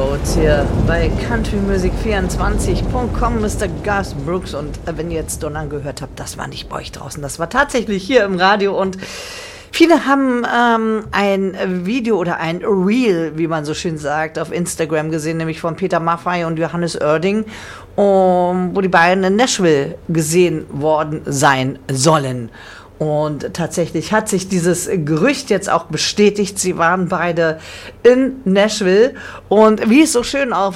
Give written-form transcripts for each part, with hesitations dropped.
Downloads hier bei countrymusic24.com, Mr. Garth Brooks. Und wenn ihr jetzt Donnern gehört habt, das war nicht bei euch draußen, das war tatsächlich hier im Radio. Und viele haben ein Video oder ein Reel, wie man so schön sagt, auf Instagram gesehen, nämlich von Peter Maffay und Johannes Oerding, wo die beiden in Nashville gesehen worden sein sollen. Und tatsächlich hat sich dieses Gerücht jetzt auch bestätigt. Sie waren beide in Nashville. Und wie es so schön auf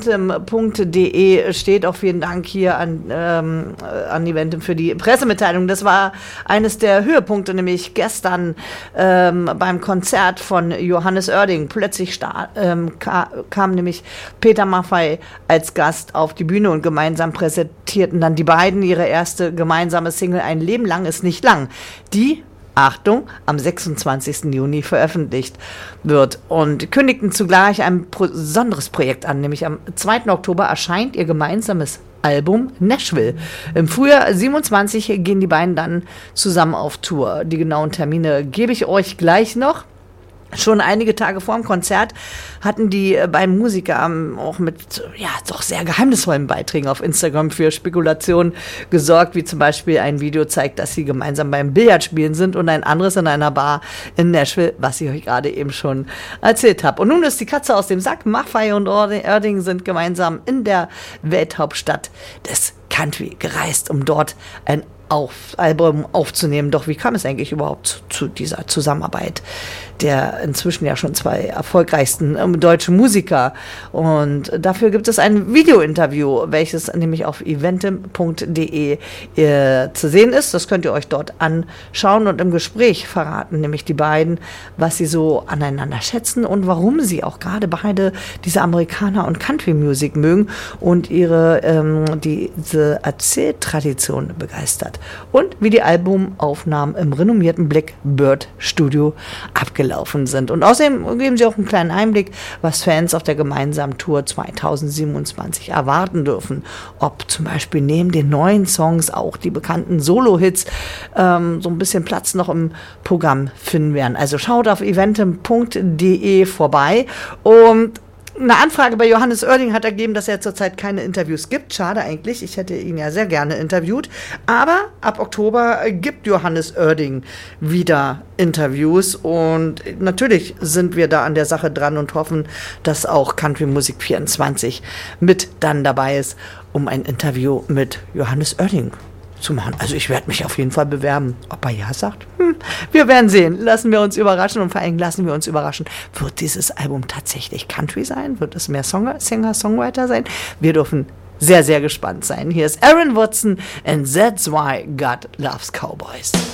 eventim.de steht, auch vielen Dank hier an Eventim für die Pressemitteilung. Das war eines der Höhepunkte, nämlich gestern beim Konzert von Johannes Oerding. Plötzlich kam nämlich Peter Maffay als Gast auf die Bühne und gemeinsam präsentierten dann die beiden ihre erste gemeinsame Single Ein Leben lang ist nicht lang, die, Achtung, am 26. Juni veröffentlicht wird, und kündigten zugleich ein besonderes Projekt an, nämlich am 2. Oktober erscheint ihr gemeinsames Album Nashville. Im Frühjahr 27 gehen die beiden dann zusammen auf Tour. Die genauen Termine gebe ich euch gleich noch. Schon einige Tage vor dem Konzert hatten die beiden Musiker auch mit doch sehr geheimnisvollen Beiträgen auf Instagram für Spekulationen gesorgt, wie zum Beispiel ein Video zeigt, dass sie gemeinsam beim Billardspielen sind, und ein anderes in einer Bar in Nashville, was ich euch gerade eben schon erzählt habe. Und nun ist die Katze aus dem Sack. Maffay und Oerding sind gemeinsam in der Welthauptstadt des Country gereist, um dort ein Album aufzunehmen. Doch wie kam es eigentlich überhaupt zu dieser Zusammenarbeit der inzwischen ja schon zwei erfolgreichsten deutschen Musiker? Und dafür gibt es ein Video-Interview, welches nämlich auf eventim.de zu sehen ist. Das könnt ihr euch dort anschauen, und im Gespräch verraten nämlich die beiden, was sie so aneinander schätzen und warum sie auch gerade beide diese Amerikaner- und Country-Musik mögen und diese Erzähltradition begeistert. Und wie die Albumaufnahmen im renommierten Blackbird Studio abgelaufen sind. Und außerdem geben sie auch einen kleinen Einblick, was Fans auf der gemeinsamen Tour 2027 erwarten dürfen. Ob zum Beispiel neben den neuen Songs auch die bekannten Solo-Hits so ein bisschen Platz noch im Programm finden werden. Also schaut auf eventim.de vorbei. Und eine Anfrage bei Johannes Oerding hat ergeben, dass er zurzeit keine Interviews gibt. Schade eigentlich, ich hätte ihn ja sehr gerne interviewt. Aber ab Oktober gibt Johannes Oerding wieder Interviews, und natürlich sind wir da an der Sache dran und hoffen, dass auch Country Musik 24 mit dann dabei ist, um ein Interview mit Johannes Oerding zu machen. Also ich werde mich auf jeden Fall bewerben. Ob er ja sagt? Wir werden sehen. Lassen wir uns überraschen, und vor allem lassen wir uns überraschen, wird dieses Album tatsächlich Country sein? Wird es mehr Singer-Songwriter sein? Wir dürfen sehr, sehr gespannt sein. Hier ist Aaron Watson and That's Why God Loves Cowboys.